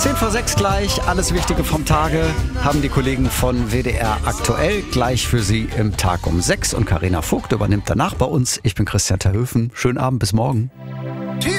10:06 gleich, alles Wichtige vom Tage haben die Kollegen von WDR aktuell gleich für Sie im Tag um 6 und Carina Vogt übernimmt danach bei uns. Ich bin Christian Terhöfen. Schönen Abend, bis morgen.